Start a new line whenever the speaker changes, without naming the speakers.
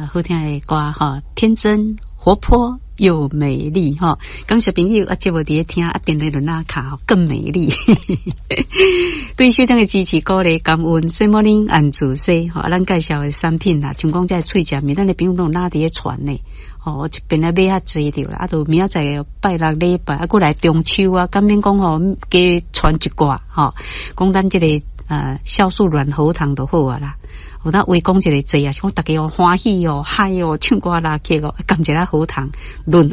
好听的歌哈，天真活泼又美丽哈。感谢朋友节目伫听电话轮卡更美丽。对小张的支持鼓励感恩，什么人按自说哈，咱介绍的产品啦，像讲在脆食面，咱的朋友拢拿伫传呢。哦，一边来买较济着啦，就明仔载拜六礼拜过来中秋啊，甘免讲吼加传一挂吼，讲咱这个酵素软喉糖就好啊啦。有那围讲一个济啊，是讲大家欢喜哦，嗨哦，唱歌拉客哦，感谢咱喉糖论。